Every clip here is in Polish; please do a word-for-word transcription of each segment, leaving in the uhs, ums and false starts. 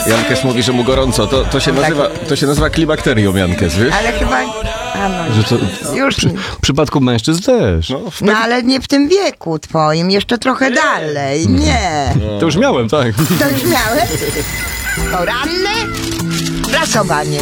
Jankes mówi, że mu gorąco. To, to, się, nazywa, to się nazywa klimakterium, Jankes, wiesz? Ale chyba... A no, Że to, już przy, nie. w przypadku mężczyzn też. No, w No ale nie w tym wieku twoim, jeszcze trochę dalej. Nie. To już miałem, tak. To już miałeś? Poranne prasowanie.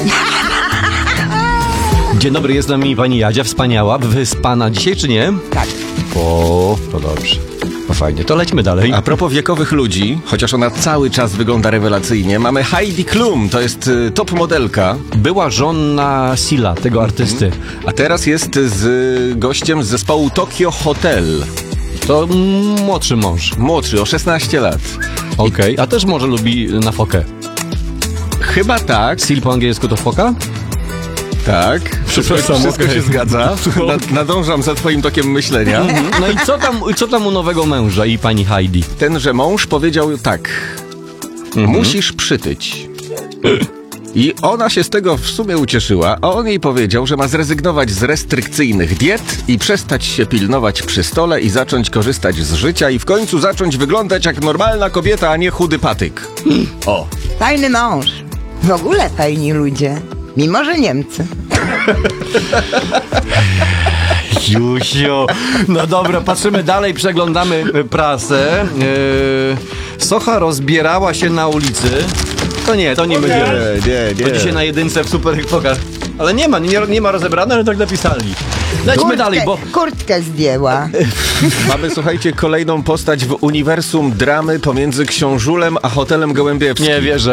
Dzień dobry, jest z nami pani Jadzia, wspaniała, wyspana dzisiaj, czy nie? Tak. O, to dobrze. To fajnie, to lećmy dalej. A propos wiekowych ludzi, chociaż ona cały czas wygląda rewelacyjnie, mamy Heidi Klum, to jest y, top modelka, Była żona Sila, tego artysty. a teraz jest z gościem z zespołu Tokyo Hotel. To mm, młodszy mąż. Młodszy, o szesnaście lat. Okej, a też może lubi na fokę. Chyba tak, Sil po angielsku to foka? tak. Wszystko, Przepraszam, wszystko okej. się zgadza. Na, nadążam za twoim tokiem myślenia. No i co tam, co tam u nowego męża i pani Heidi? Tenże mąż powiedział tak. Musisz przytyć. I ona się z tego w sumie ucieszyła, a on jej powiedział, że ma zrezygnować z restrykcyjnych diet i przestać się pilnować przy stole i zacząć korzystać z życia i w końcu zacząć wyglądać jak normalna kobieta, a nie chudy patyk. O. Fajny mąż. W ogóle fajni ludzie. Mimo, że Niemcy. Jusio. No dobra, patrzymy dalej, przeglądamy y, prasę. Yy, Socha rozbierała się na ulicy. To nie, to nie będzie. Nie, nie, To dzisiaj na jedynce w super pokaż. Ale nie ma, nie, nie ma rozebrane, ale tak napisali. Lećmy dalej, bo... Kurtkę zdjęła. Mamy, słuchajcie, kolejną postać w uniwersum dramy pomiędzy Książulem a Hotelem Gołębiewskim. Nie wierzę.